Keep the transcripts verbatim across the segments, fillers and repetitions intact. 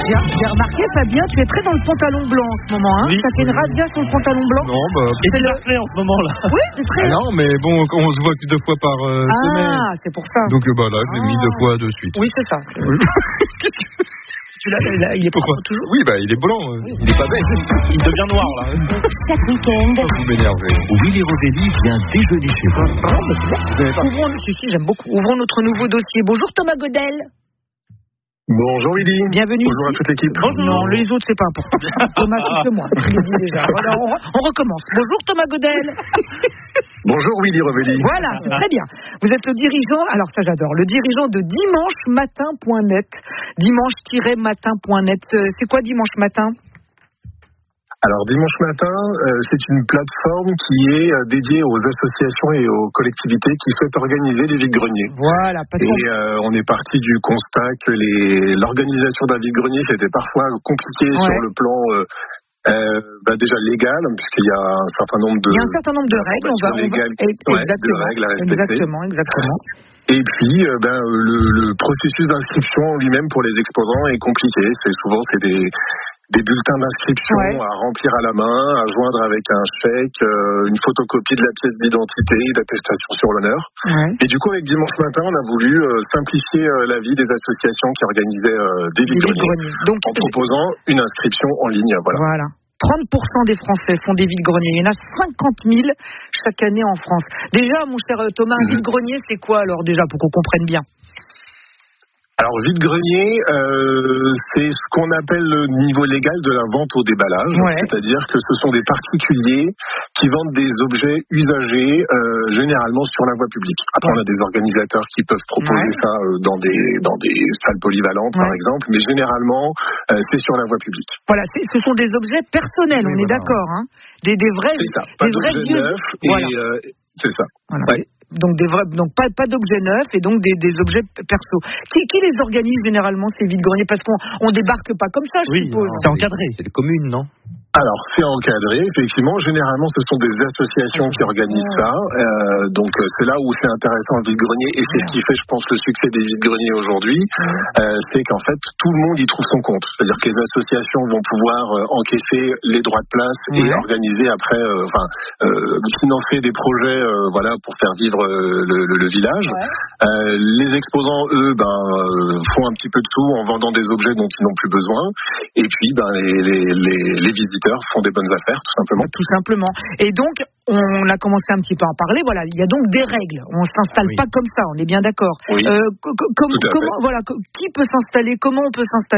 J'ai, j'ai remarqué, Fabien, tu es très dans le pantalon blanc en ce moment. Hein. Oui. Ça fait une razzia sur le pantalon blanc. Non, bah. Et tu l'as fait en ce moment là. Oui, c'est très. Ah non, mais bon, on se voit que deux fois par euh, Ah, semaine. c'est pour ça. Donc, bah là, je l'ai Ah. mis deux fois de suite. Oui, c'est ça. Tu l'as, là, il est Pourquoi propre toujours. Oui, bah, il est blanc. euh, Il est pas bête. Il devient noir là. Chaque week-end, Vous m'énervez. Willy Rovelli vient déjeuner chez vous. Ah, mais c'est bien. Ouvrons, si, si, j'aime beaucoup. Ouvrons notre nouveau dossier. Bonjour Thomas Godel. Bonjour Willy. Bienvenue Bonjour ici. à toute l'équipe. Non, les autres, c'est pas important. Thomas, c'est que moi. Je le dis déjà. Voilà, on, on recommence. Bonjour Thomas Godel. Bonjour Willy Rovelli. Voilà, c'est très bien. Vous êtes le dirigeant, alors ça j'adore, le dirigeant de dimanche matin point net. dimanche matin point net. Euh, C'est quoi Dimanche Matin ? Alors Dimanche Matin, euh, c'est une plateforme qui est euh, dédiée aux associations et aux collectivités qui souhaitent organiser des vides-greniers. Voilà, pas Et de euh, on est parti du constat que les, l'organisation d'un vide-grenier, c'était parfois compliqué Ouais. sur le plan euh, euh, bah déjà légal, puisqu'il y a un certain nombre de... Il y a un certain nombre de règles, on va, on va... légales, Eh, ouais, exactement, de règles à respecter. exactement, exactement. Et puis, euh, ben, le, le processus d'inscription en lui-même pour les exposants est compliqué. C'est souvent c'est des, des bulletins d'inscription Ouais. à remplir à la main, à joindre avec un chèque, euh, une photocopie de la pièce d'identité, d'attestation sur l'honneur. Ouais. Et du coup, avec Dimanche Matin, on a voulu euh, simplifier euh, la vie des associations qui organisaient euh, des Les vides-greniers vide-greniers. Donc, en proposant une inscription en ligne. Voilà. voilà. trente pour cent des Français font des vides-greniers. Il y en a cinquante mille chaque année en France. Déjà, mon cher Thomas, un Mhm. vide-grenier, c'est quoi alors déjà, pour qu'on comprenne bien ? Alors, vide-grenier, euh, c'est ce qu'on appelle le niveau légal de la vente au déballage. Ouais. C'est-à-dire que ce sont des particuliers qui vendent des objets usagés, euh, généralement sur la voie publique. Après, on a des organisateurs qui peuvent proposer Ouais. ça euh, dans des dans des salles polyvalentes, par Ouais. exemple, mais généralement, euh, c'est sur la voie publique. Voilà, c'est- ce sont des objets personnels, Oui, on est voilà. d'accord, hein. Des, des vrais, C'est ça, pas des vrais d'objets vieux. neufs, et Voilà. euh, c'est ça. Voilà. Ouais. Donc des vrais, donc pas pas d'objets neufs et donc des, des objets perso. Qui, qui les organise généralement ces vides-greniers ? Parce qu'on on débarque pas comme ça, je Oui, suppose. c'est encadré. C'est les communes, non? Alors, c'est encadré, effectivement. Généralement, ce sont des associations qui organisent ça. Euh, donc, euh, c'est là où c'est intéressant le vide-grenier. Et c'est ce qui fait, je pense, le succès des vide-greniers aujourd'hui. Euh, c'est qu'en fait, tout le monde y trouve son compte. C'est-à-dire que les associations vont pouvoir euh, encaisser les droits de place et Ouais. organiser après, euh, enfin, euh, financer des projets, euh, voilà, pour faire vivre euh, le, le, le village. Ouais. Euh, les exposants, eux, ben, euh, font un petit peu de tout en vendant des objets dont ils n'ont plus besoin. Et puis, ben, les, les, les, les visiteurs font des bonnes affaires, tout simplement. Tout simplement. Et donc, on a commencé un petit peu à en parler. Voilà, il y a donc des règles. On ne s'installe Oui. pas comme ça. On est bien d'accord. Oui. Euh, co- co- com- Tout à comment, voilà, co- qui peut s'installer ? Comment on peut s'installer ?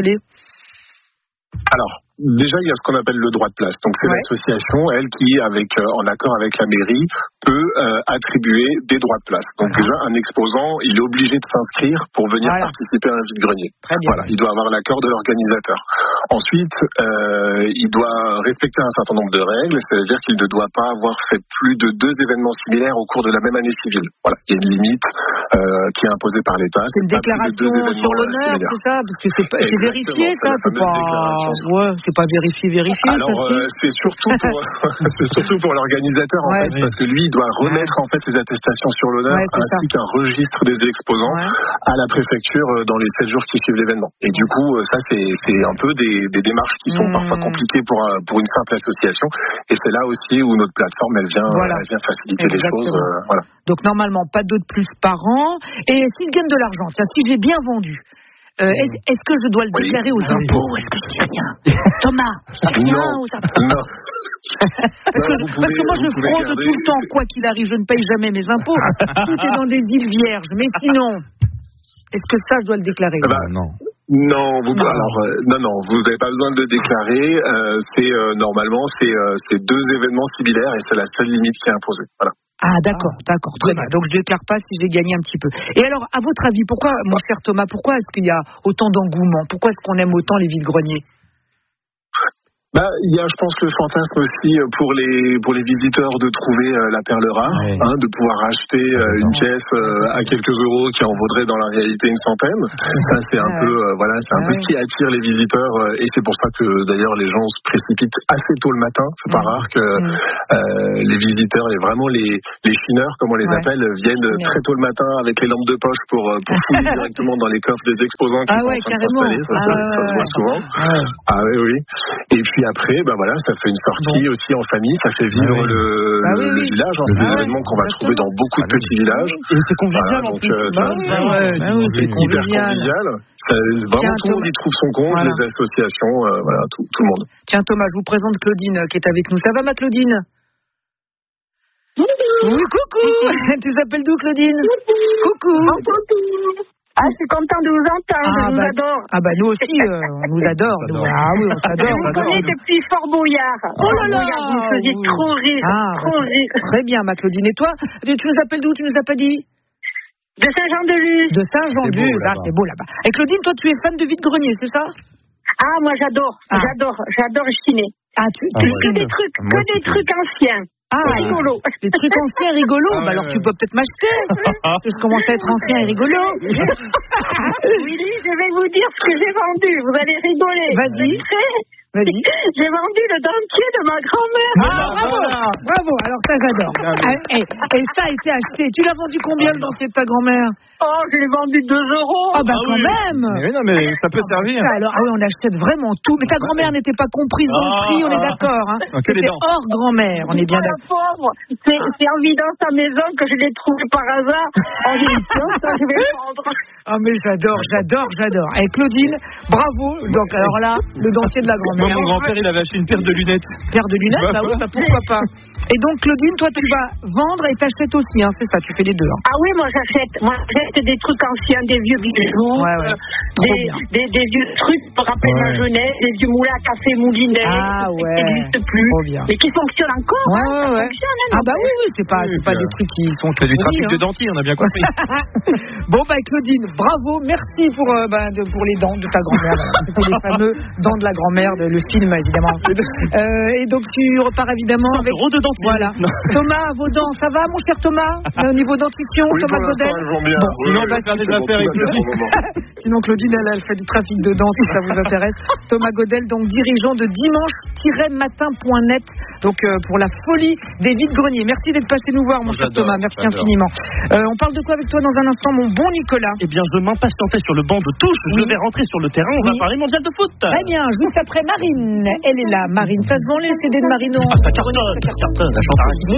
Alors, déjà, il y a ce qu'on appelle le droit de place. Donc, c'est Ouais. l'association, elle, qui, avec, euh, en accord avec la mairie, peut euh, attribuer des droits de place. Donc, déjà, un exposant, il est obligé de s'inscrire pour venir Voilà. participer à un vide-grenier. Très bien. Voilà, il doit avoir l'accord de l'organisateur. Ensuite, euh, il doit respecter un certain nombre de règles, c'est-à-dire qu'il ne doit pas avoir fait plus de deux événements similaires au cours de la même année civile. Voilà, il y a une limite euh, qui est imposée par l'État. C'est une pas plus de déclaration deux événements, sur euh, l'honneur, similaires. c'est ça ? Parce que c'est, pas, c'est Exactement, vérifié, c'est ça la C'est fameuse pas... déclaration. Ouais, c'est pas vérifié, vérifié. Alors, ça, euh, c'est surtout pour, c'est surtout pour l'organisateur, en Ouais. fait, parce que lui, il doit remettre, en fait, ses attestations sur l'honneur, Ouais, c'est ainsi qu'un registre des exposants Ouais. à la préfecture euh, dans les sept jours qui suivent l'événement. Et du coup, euh, ça, c'est, c'est un peu des, des démarches qui sont Mmh. parfois compliquées pour, un- pour une simple association. Et c'est là aussi où notre plateforme, elle vient, Voilà. elle vient faciliter les Exactement. choses. euh, voilà. Donc, normalement, pas deux de plus par an. Et s'il gagne de l'argent, tiens, si j'ai bien vendu, euh, est-ce, est-ce que je dois le Oui. déclarer aux Ah oui. impôts ? Est-ce que je dis rien ? Thomas, je dis rien Non. aux impôts. Non. Parce que, Non, vous parce que pouvez- moi, je vous pouvez fraude garder- tout le temps, quoi qu'il arrive, je ne paye jamais mes impôts. Tout est dans des îles vierges. Mais sinon, est-ce que ça, je dois le déclarer ? Ah bah, Ah, non. Non, vous, Non. alors euh, non, non, vous n'avez pas besoin de le déclarer. Euh, c'est euh, normalement c'est euh, c'est deux événements similaires et c'est la seule limite qui est imposée. Voilà. Ah, d'accord, d'accord, très bien. Donc, je ne déclare pas si j'ai gagné un petit peu. Et alors, à votre avis, pourquoi, mon cher Thomas, pourquoi est-ce qu'il y a autant d'engouement ? Pourquoi est-ce qu'on aime autant les vides-greniers ? Bah, il y a, je pense, le fantasme aussi pour les pour les visiteurs de trouver euh, la perle rare, ouais. hein, de pouvoir acheter euh, une pièce euh, à quelques euros qui en vaudrait dans la réalité une centaine. Ça, c'est un ouais. peu, euh, voilà, c'est un ouais. peu ce qui attire les visiteurs, euh, et c'est pour ça que d'ailleurs les gens se précipitent assez tôt le matin. C'est pas mmh. rare que euh, les visiteurs et vraiment les les chineurs, comme on les ouais. appelle, viennent ouais. très tôt le matin avec les lampes de poche pour pour fouiller directement dans les coffres des exposants qui ah sont ouais, en train de s'installer. Ça, ah ça, ouais, ça se voit souvent. ouais. Ah oui, oui. Et puis après, bah voilà, ça fait une sortie bon. aussi en famille, ça fait vivre ah oui. le, bah oui, le oui. village. Hein, c'est des ah événements qu'on va trouver dans beaucoup de petits villages. Et c'est convivial voilà, en donc, plus. Euh, bah ça, oui, ça, ouais, ouais, bah oui, c'est hyper convivial. Ça, vraiment Tiens, tout le monde y trouve son compte, voilà. les associations, euh, voilà, tout, tout le monde. Tiens Thomas, je vous présente Claudine qui est avec nous. Ça va ma Claudine? Oui, coucou. Tu t'appelles d'où Claudine? Coucou. Ah, je suis contente de vous entendre, ah, je vous bah, adore. Ah bah nous aussi, euh, on nous adore. Nous. Ah oui, on s'adore. Je vous connais depuis Fort Boyard. Oh là là, vous me faisiez oui. trop rire, ah, trop bah, rire. Très bien, ma Claudine. Et toi, tu nous appelles d'où? Tu nous as pas dit? De Saint-Jean-de-Luz. De Saint-Jean-de-Luz, ah, c'est beau là-bas. Et Claudine, toi, tu es fan de vide-grenier, c'est ça? Ah, moi j'adore, ah. j'adore, j'adore chiner. Ah, tu, ah, tu que des trucs, que moi, des trucs anciens. Ah, rigolo. Des trucs anciens rigolos. Ah, bah alors ouais. tu peux peut-être m'acheter. Parce que je commence à être ancien et rigolo. Willy, je vais vous dire ce que j'ai vendu. Vous allez rigoler. Vas-y. Vas-y. J'ai vendu le dentier de ma grand-mère. Ah, bravo. Bravo. Alors ça, j'adore. Ah, et, et ça a été acheté. Tu l'as vendu combien le dentier de ta grand-mère? Oh, je l'ai vendu deux euros. Ah, bah ah, quand oui. même. Mais non, mais ça peut servir. Alors, ah oui, on achète vraiment tout. Mais ta grand-mère n'était pas comprise dans le prix, on est d'accord. Hein. C'était hors grand-mère, on est bien d'accord. Pauvre. C'est, c'est en vidant sa maison que je l'ai trouvé par hasard. En disant, ça, je vais prendre. Ah, mais j'adore, j'adore, j'adore. Et Claudine, bravo. Donc, alors là, le dentier de la grand-mère. Moi, mon grand-père, il avait acheté une paire de lunettes. Paire de lunettes, bah oui, bah pourquoi pas. Et donc, Claudine, toi, tu vas vendre et t'achètes aussi, hein, c'est ça, tu fais les deux. Hein. Ah oui, moi, j'achète. Moi, j'achète des trucs anciens, des vieux bijoux, ouais, ouais. Euh, des, des, des vieux trucs pour rappeler ouais. ma jeunesse, des vieux moulins à café moulinet, ah, ouais. qui n'existent plus, mais qui fonctionnent encore. Ouais, hein, ouais, ouais. Hein, ah bah oui, oui, c'est pas, c'est pas des trucs qui sont... C'est du trafic hein. de dentier, on a bien compris. Bon, bah Claudine, bravo, merci pour, euh, bah, de, pour les dents de ta grand-mère. C'était les fameux dents de la grand-mère, de, le film évidemment. Euh, et donc tu repars évidemment avec... de dents. Voilà. Thomas, vos dents, ça va mon cher Thomas? Au niveau dentition, oui, Thomas Godel? Bon, oui, sinon on va faire des affaires avec Claudine. Sinon Claudine, elle, elle fait du trafic de dents si ça vous intéresse. Thomas Godel, donc dirigeant de dimanche tiret matin point net, donc euh, pour la folie des vides-greniers. Merci d'être passé nous voir mon cher Thomas, merci j'adore. infiniment. Euh, on parle de quoi avec toi dans un instant mon bon Nicolas? Eh bien je m'impatientais sur le banc de touche, oui. je vais rentrer sur le terrain, on oui. va parler mondial de foot. Très bien, juste après Marine, elle est là. Marine, ça se vend les C D de Marino? Ah ça cartonne, ça cartonne, la chanteuse.